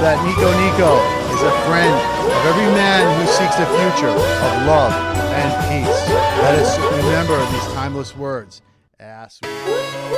that Nico Nico is a friend of every man who seeks the future of love and peace. Let us remember these timeless words.